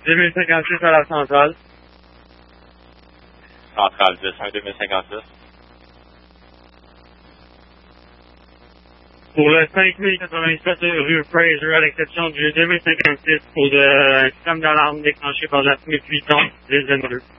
2056 à la centrale. Centrale 10, 2056. Pour le 5087 rue Fraser, à l'exception du 2056 pour le système d'alarme déclenché par la suite 8 ans, les M2.